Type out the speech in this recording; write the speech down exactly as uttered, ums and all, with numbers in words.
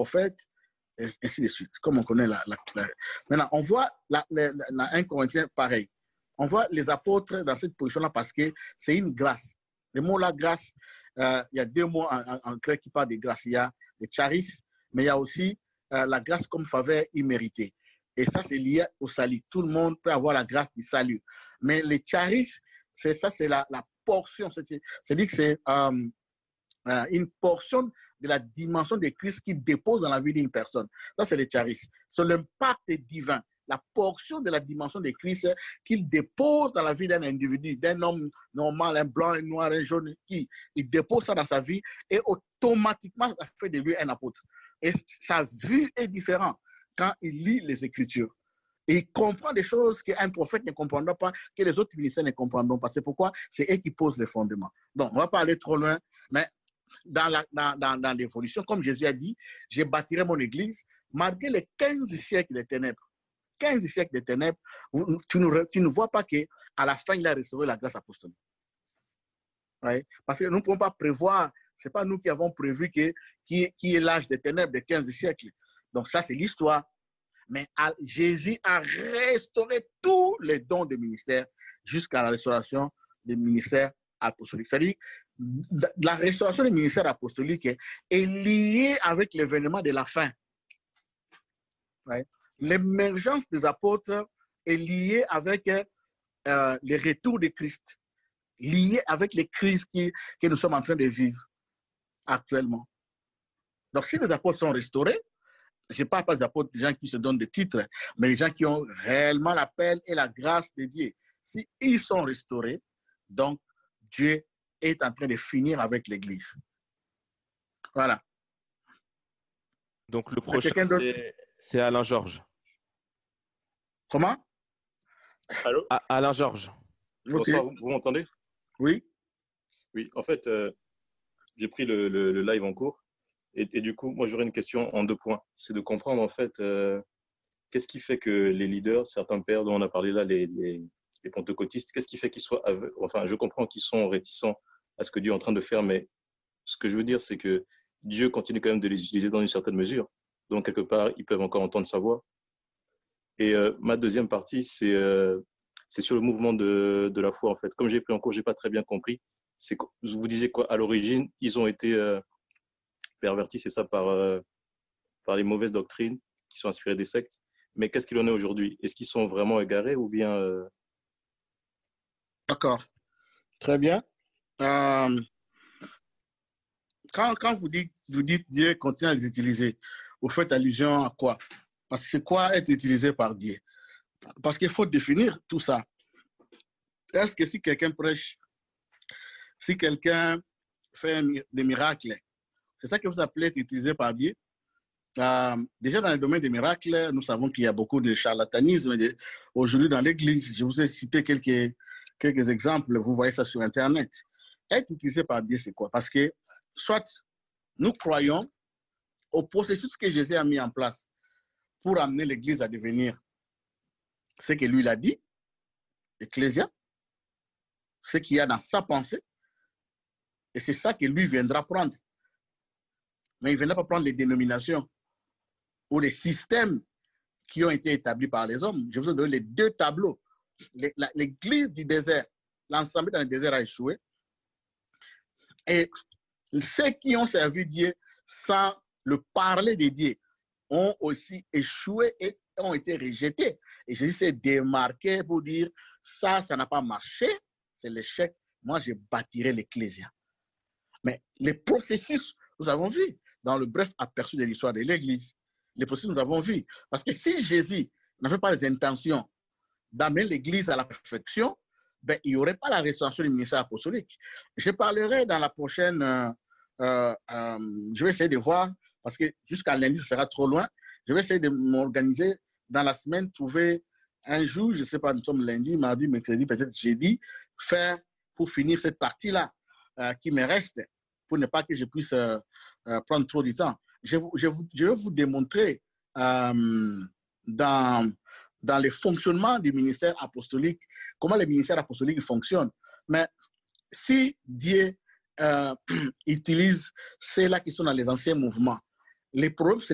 prophètes, et ainsi de suite, comme on connaît la... la, la... Maintenant, on voit la, la, la, la un Corinthiens pareil. On voit les apôtres dans cette position-là parce que c'est une grâce. Le mot là, grâce, euh, il y a deux mots en, en, en grec qui parlent de grâce. Il y a le charis, mais il y a aussi euh, la grâce comme faveur imméritée. Et ça, c'est lié au salut. Tout le monde peut avoir la grâce du salut. Mais le charis, c'est ça, c'est la, la portion. C'est-à-dire que c'est euh, euh, une portion de la dimension de Christ qui dépose dans la vie d'une personne. Ça, c'est le charis. C'est l'impact divin, la portion de la dimension de Christ qu'il dépose dans la vie d'un individu, d'un homme normal, un blanc, un noir, un jaune, qui il dépose ça dans sa vie et automatiquement, ça fait de lui un apôtre. Et sa vue est différente quand il lit les Écritures. Et il comprend des choses qu'un prophète ne comprendra pas, que les autres ministères ne comprendront pas. C'est pourquoi c'est eux qui posent les fondements. Donc, on ne va pas aller trop loin, mais dans, la, dans, dans, dans l'évolution, comme Jésus a dit, je bâtirai mon église, malgré les quinze siècles de ténèbres. quinze siècles de ténèbres, tu ne, tu ne vois pas qu'à la fin, il a restauré la grâce apostolique. Ouais? Parce que nous ne pouvons pas prévoir, ce n'est pas nous qui avons prévu que, qui, qui est l'âge des ténèbres de quinze siècles. Donc ça, c'est l'histoire. Mais à, Jésus a restauré tous les dons du ministère jusqu'à la restauration des ministères apostoliques. C'est-à-dire la restauration des ministères apostoliques est liée avec l'événement de la fin. Ouais. L'émergence des apôtres est liée avec euh, le retour de Christ, liée avec les crises qui, que nous sommes en train de vivre actuellement. Donc, si les apôtres sont restaurés, je ne parle pas des apôtres, des gens qui se donnent des titres, mais les gens qui ont réellement l'appel et la grâce de Dieu. Si ils sont restaurés, donc Dieu est en train de finir avec l'Église. Voilà. Donc le prochain, c'est Alain Georges. Comment? Allô? Ah, Alain Georges. Okay. Bonsoir, vous, vous m'entendez? Oui. Oui, en fait, euh, j'ai pris le, le, le live en cours. Et, et du coup, moi, j'aurais une question en deux points. C'est de comprendre, en fait, euh, qu'est-ce qui fait que les leaders, certains pères dont on a parlé là, les, les, les pentecôtistes, qu'est-ce qui fait qu'ils soient... Avec, enfin, je comprends qu'ils sont réticents à ce que Dieu est en train de faire, mais ce que je veux dire, c'est que Dieu continue quand même de les utiliser dans une certaine mesure. Donc, quelque part, ils peuvent encore entendre sa voix. Et euh, ma deuxième partie, c'est euh, c'est sur le mouvement de, de la foi, en fait. Comme j'ai pris en cours, je n'ai pas très bien compris. C'est, vous disiez quoi? À l'origine, ils ont été... Euh, pervertis, c'est ça, par, euh, par les mauvaises doctrines qui sont inspirées des sectes. Mais qu'est-ce qu'il en est aujourd'hui? Est-ce qu'ils sont vraiment égarés ou bien... Euh... D'accord. Très bien. Euh, quand, quand vous dites, vous dites Dieu continue à les utiliser, vous faites allusion à quoi? Parce que c'est quoi être utilisé par Dieu? Parce qu'il faut définir tout ça. Est-ce que si quelqu'un prêche, si quelqu'un fait des miracles, c'est ça que vous appelez être utilisé par Dieu? Euh, déjà dans le domaine des miracles, nous savons qu'il y a beaucoup de charlatanisme de, aujourd'hui dans l'Église. Je vous ai cité quelques, quelques exemples, vous voyez ça sur Internet. Être utilisé par Dieu, c'est quoi? Parce que soit nous croyons au processus que Jésus a mis en place pour amener l'Église à devenir ce que lui l'a dit, Ecclésia, ce qu'il y a dans sa pensée, et c'est ça que lui viendra prendre. Mais il ne viendra pas prendre les dénominations ou les systèmes qui ont été établis par les hommes. Je vous ai donné les deux tableaux. L'église du désert, l'ensemble dans le désert a échoué. Et ceux qui ont servi Dieu sans le parler de Dieu ont aussi échoué et ont été rejetés. Et Jésus s'est démarqué pour dire, ça, ça n'a pas marché, c'est l'échec. Moi, je bâtirai l'Ecclésia. Mais les processus, nous avons vu dans le bref aperçu de l'histoire de l'Église, les processus nous avons vu. Parce que si Jésus n'avait pas les intentions d'amener l'Église à la perfection, ben, il n'y aurait pas la restauration du ministère apostolique. Je parlerai dans la prochaine, euh, euh, euh, je vais essayer de voir, parce que jusqu'à lundi, ce sera trop loin, je vais essayer de m'organiser dans la semaine, trouver un jour, je ne sais pas, nous sommes lundi, mardi, mercredi, peut-être jeudi, faire pour finir cette partie-là euh, qui me reste, pour ne pas que je puisse euh, euh, prendre trop de temps. Je, je, je vais vous démontrer euh, dans, dans le fonctionnement du ministère apostolique, comment le ministère apostolique fonctionne. Mais si Dieu euh, utilise ceux-là qui sont dans les anciens mouvements, les problèmes,